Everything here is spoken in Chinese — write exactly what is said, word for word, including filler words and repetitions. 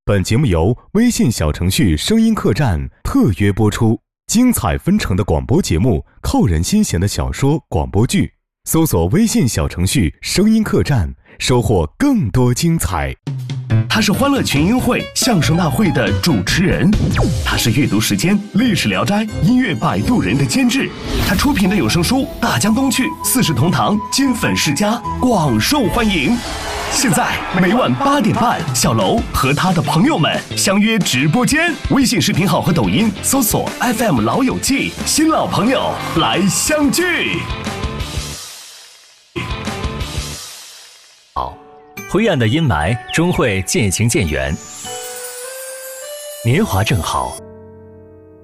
本节目由微信小程序声音客栈特约播出，精彩纷呈的广播节目，扣人心弦的小说广播剧，搜索微信小程序声音客栈，收获更多精彩。 他是欢乐群英会相声大会的主持人，他是阅读时间历史聊斋音乐摆渡人的监制，他出品的有声书《大江东去》四世同堂金粉世家广受欢迎。现在每晚八点半，小楼和他的朋友们相约直播间，微信视频号和抖音搜索 F M 老友记，新老朋友来相聚。 好，灰暗的阴霾终会渐行渐远，年华正好，